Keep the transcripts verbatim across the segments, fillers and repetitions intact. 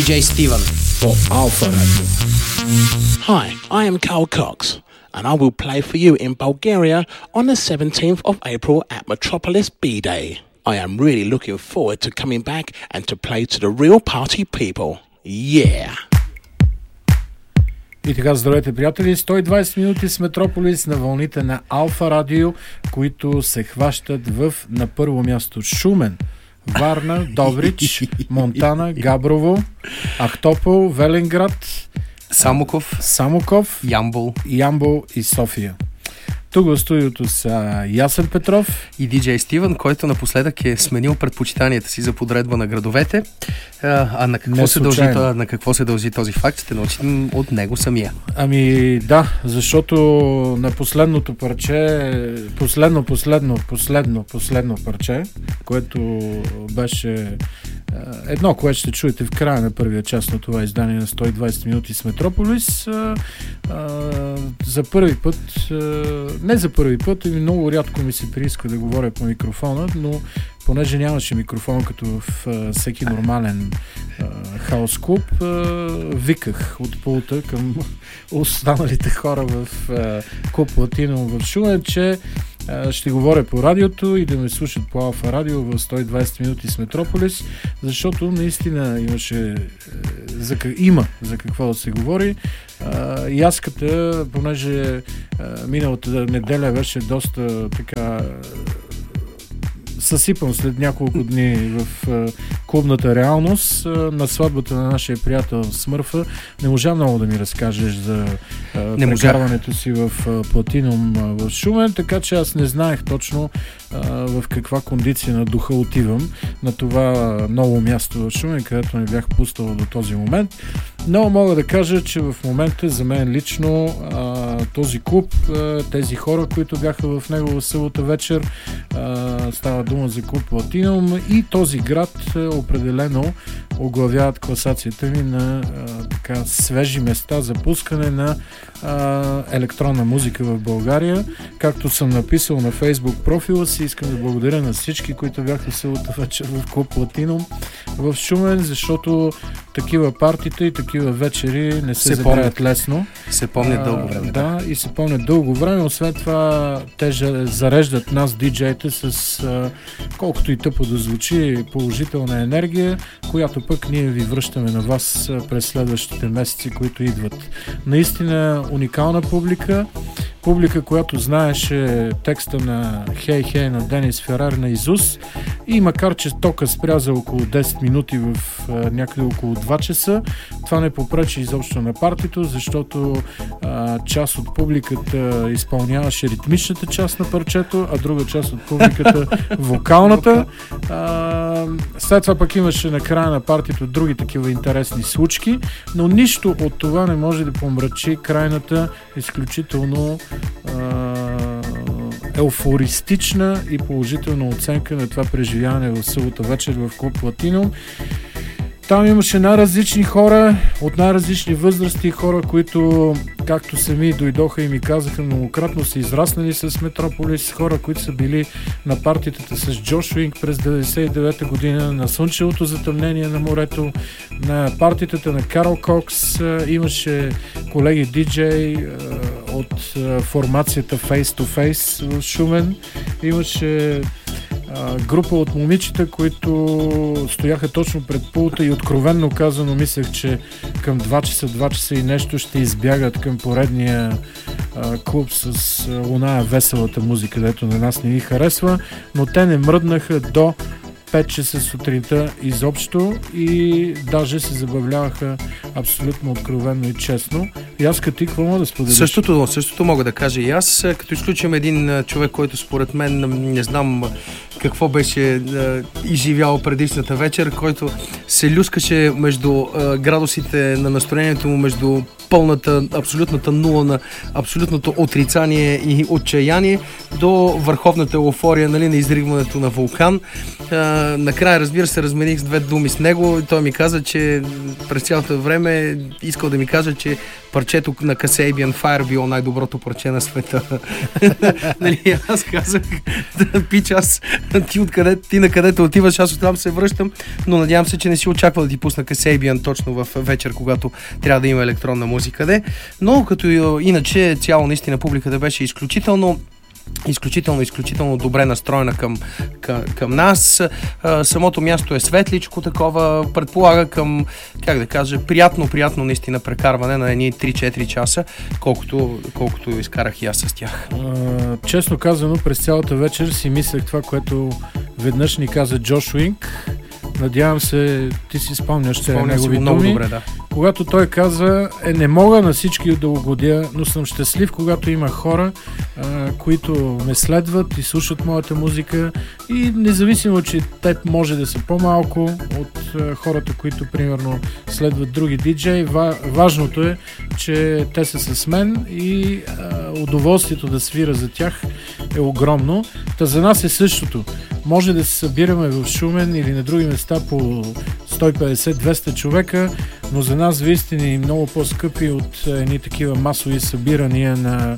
ди джей Steven по Alpha Radio. Hi, I am Carl Cox, and I will play for you in Bulgaria on the seventeenth of April at Metropolis B-Day. I am really looking forward to coming back and to play to the real party people. Yeah! И така, здравейте, приятели! сто и двайсет минути с Метрополис на вълните на Alpha Radio, които се хващат в на първо място Шумен, Варна, Добрич, Монтана, Габрово, Ахтопол, Велинград, Самоков, Самоков, Ямбол, Ямбол и София. Тук в студиото са Ясен Петров и ди джей Steven, който напоследък е сменил предпочитанията си за подредба на градовете. А, а на, какво се дължи, на какво се дължи този факт, ще научим от него самия. Ами да, защото на последното парче, последно, последно, последно, последно парче, което беше едно, което ще чуете в края на първия част на това издание на сто и двайсет минути с Метрополис, а, а, за първи път, а, не за първи път, ами много рядко ми се прииска да говоря по микрофона, но понеже нямаше микрофон като в а, всеки нормален а, хаус клуб, а, виках от пулта към останалите хора в а, клуб Латино в Шумен, че а, ще говоря по радиото и да ме слушат по Алфа Радио в сто и двайсет минути с Метрополис, защото наистина имаше за, има за какво да се говори. А, яската, понеже а, миналата неделя беше доста така съсипан след няколко дни в uh, клубната реалност uh, на сватбата на нашия приятел Смърфа. Не можа много да ми разкажеш за uh, прекарването си в uh, Платинум uh, в Шумен, така че аз не знаех точно uh, в каква кондиция на духа отивам на това ново място в Шумен, където не бях пуснал до този момент. Но мога да кажа, че в момента за мен лично uh, този клуб, uh, тези хора, които бяха в него в събота вечер, uh, става дума за клуб Латинум и този град uh, определено оглавяват класацията ми на uh, така свежи места за пускане на uh, електронна музика в България. Както съм написал на Facebook профила си, искам да благодаря на всички, които бяха събота вечер в клуб Латинум в Шумен, защото такива партита и такива вечери не се, се забравят лесно. Се помнят дълго време. Да, и се помнят дълго време. Освен това, те зареждат нас, диджеите, с а, колкото и тъпо да звучи, положителна енергия, която пък ние ви връщаме на вас а, през следващите месеци, които идват. Наистина уникална публика. Публика, която знаеше текста на Хей Хей на Денис Ферар на Изус и макар, че тока спря за около десет минути в а, някъде около два часа, това не попречи изобщо на партито, защото а, част от публиката изпълняваше ритмичната част на парчето, а друга част от публиката вокалната. А, след това пък имаше на края на партито други такива интересни случки, но нищо от това не може да помрачи крайната изключително еуфористична и положителна оценка на това преживяване в събота вечер в клуб Латинум. Там имаше най-различни хора, от най-различни възрасти, хора, които, както сами дойдоха и ми казаха, многократно са израснали с Метрополис, хора, които са били на партитата с Джош Уинг през деветдесет и девета година, на Слънчевото затъмнение на морето, на партитата на Карл Кокс, имаше колеги диджей от формацията Face to Face в Шумен, имаше група от момичета, които стояха точно пред пулта и откровенно казано мислех, че към два часа, два часа и нещо ще избягат към поредния а, клуб с а, луна веселата музика, дето на нас не ни харесва, но те не мръднаха до пет часа сутринта изобщо и даже се забавляваха абсолютно откровенно и честно. И аз като ти, какво мога да споделиш? Същото, същото мога да кажа и аз, като изключим един човек, който според мен не знам какво беше е, изживял предишната вечер, който се люскаше между е, градусите на настроението му, между пълната, абсолютната нула на абсолютното отрицание и отчаяние до върховната еуфория, нали, на изригването на вулкан. Е, накрая, разбира се, размених с две думи с него и той ми каза, че през цялото време искал да ми каже, че парчето на Kasabian Fire било най-доброто парче на света. Нали, аз казах, да, пич, аз ти, откъде, ти на където отиваш, аз оттам се връщам, но надявам се, че не си очаквал да ти пусна Kasabian точно в вечер, когато трябва да има електронна музика. Де. Но като иначе цяло наистина публиката беше изключително изключително, изключително добре настроена към, към, към нас. А, самото място е светличко такова, предполага към, как да кажа, приятно, приятно наистина прекарване на едни три-четири часа, колкото, колкото изкарах и аз с тях. А, честно казано, през цялата вечер си мислех това, което веднъж ни каза Джош Уинк. Надявам се, ти си спомняш, че е негови думи. Добре, да. Когато той каза, е, не мога на всички да угодя, но съм щастлив, когато има хора, а, които ме следват и слушат моята музика и независимо, че те може да са по-малко от а, хората, които примерно следват други диджеи, ва, важното е, че те са с мен и а, удоволствието да свира за тях е огромно. Та за нас е същото. Може да се събираме в Шумен или на други места по сто и петдесет до двеста човека, но за нас вистини много по-скъпи от едни такива масови събирания на,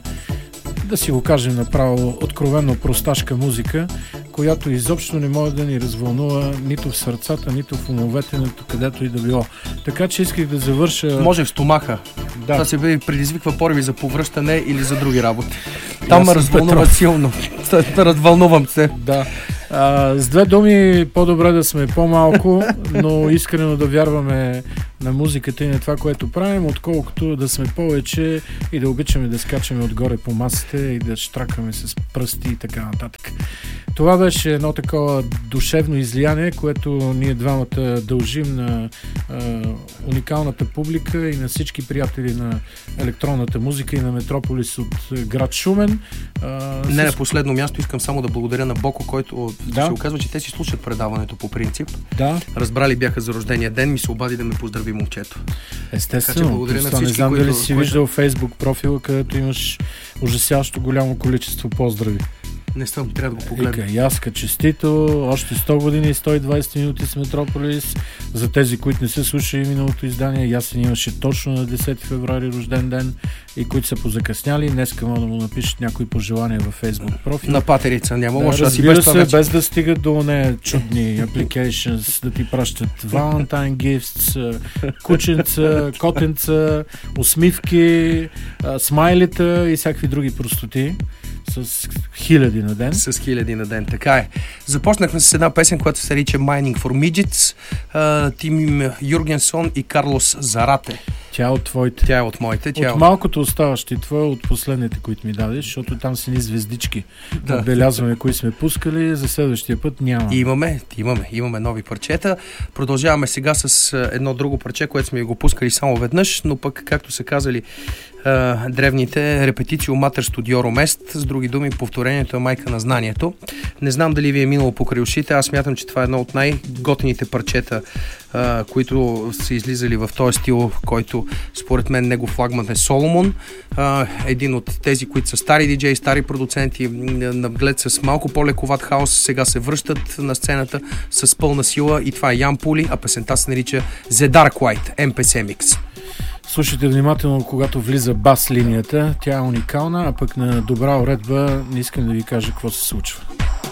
да си го кажем направо, откровенно просташка музика, която изобщо не може да ни развълнува нито в сърцата, нито в умовете, нито където и да било. Така че исках да завърша... Може в стомаха. Да. Това се предизвиква пориви за повръщане или за други работи. Там ме развълнува силно. Развълнувам се. Да. А, с две думи, по-добре да сме по-малко, но искрено да вярваме на музиката и на това, което правим, отколкото да сме повече и да обичаме да скачаме отгоре по масите и да штракаме с пръсти и така нататък. Това беше едно такова душевно излияние, което ние двамата дължим на а, уникалната публика и на всички приятели на електронната музика и на Метрополис от град Шумен. А, Не, с... на последно място искам само да благодаря на Боко, който да. се оказва, че те си слушат предаването по принцип. Да. Разбрали бяха за рождения ден, ми се обади да ме поздрави момчето. Естествено. Благодаря на всички, не знам дали си виждал Фейсбук профила, където имаш ужасяващо голямо количество поздрави. Не съм, трябва да го погледна. Яска, честито, още сто години и сто и двайсет минути с Метрополис. За тези, които не са слушали миналото издание, Ясен имаше точно на десети февруари рожден ден и които са позакъсняли. Днеска могат да му напишат някои пожелания във Фейсбук профил. На патерица няма. Да, разбира се, без, без да стигат до нея чудни applications, да ти пращат Valentine gifts, кученца, котенца, усмивки, смайлита и всякакви други простоти. С хиляди на ден. С хиляди на ден, така е. Започнахме с една песен, която се нарича Mining for Midgets. Тим Юргенсон и Карлос Зарате. Тя е от твоите. Тя е от моите. Тя от, от малкото оставащи твоя, от последните, които ми дадеш, защото там са ни звездички. Да. Отбелязваме, кои сме пускали, за следващия път няма. Имаме, имаме, имаме нови парчета. Продължаваме сега с едно друго парче, което сме го пускали само веднъж, но пък, както са казали Uh, древните, репетицио матер студиоро мест, с други думи, повторението е майка на знанието. Не знам дали ви е минало покрай ушите, аз смятам, че това е едно от най-готените парчета, uh, които са излизали в този стил, който според мен негов флагман е Соломон. Uh, един от тези, които са стари диджеи, стари продуценти, наглед с малко по-лековат хаос, сега се връщат на сцената с пълна сила и това е Ян Пули, а песента се нарича The Dark White, Ем Пи Си Mix. Слушайте внимателно, когато влиза бас линията, тя е уникална, а пък на добра уредба не искам да ви кажа какво се случва.